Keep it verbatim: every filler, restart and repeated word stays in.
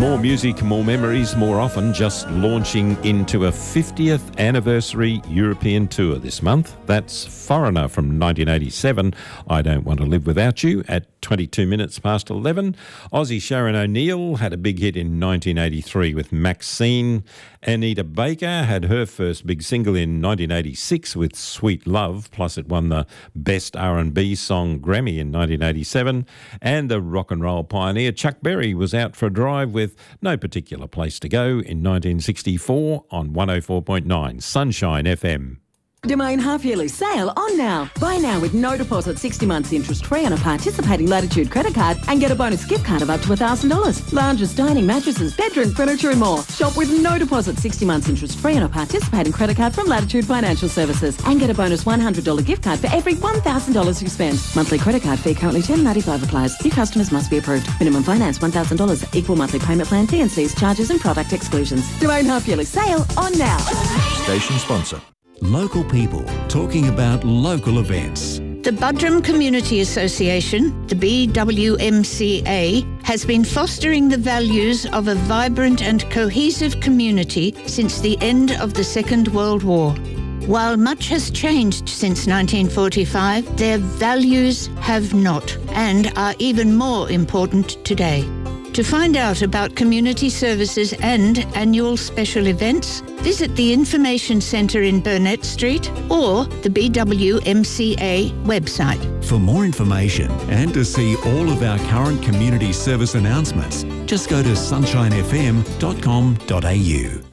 More music, more memories, more often, just launching into a fiftieth anniversary European tour this month. That's Foreigner from nineteen eighty-seven, I Don't Want to Live Without You, at twenty-two minutes past eleven. Aussie Sharon O'Neill had a big hit in nineteen eighty-three with Maxine. Anita Baker had her first big single in nineteen eighty-six with Sweet Love, plus it won the Best R and B Song Grammy in nineteen eighty-seven. And the rock and roll pioneer Chuck Berry was out for a drive with No Particular Place to Go in nineteen sixty-four on one oh four point nine Sunshine F M. Domain half-yearly sale on now. Buy now with no deposit, sixty months interest-free on a participating Latitude credit card and get a bonus gift card of up to one thousand dollars. Lounges, dining, mattresses, bedroom furniture and more. Shop with no deposit, sixty months interest-free on a participating credit card from Latitude Financial Services and get a bonus one hundred dollars gift card for every one thousand dollars you spend. Monthly credit card fee currently ten dollars ninety-five applies. New customers must be approved. Minimum finance one thousand dollars. Equal monthly payment plan, T and Cs, charges and product exclusions. Domain half-yearly sale on now. Station sponsor. Local people talking about local events. The Buderim Community Association, the B W M C A, has been fostering the values of a vibrant and cohesive community since the end of the Second World War. While much has changed since nineteen forty-five, their values have not, and are even more important today. To find out about community services and annual special events, visit the Information Centre in Burnett Street or the B W M C A website. For more information and to see all of our current community service announcements, just go to sunshine f m dot com dot a u.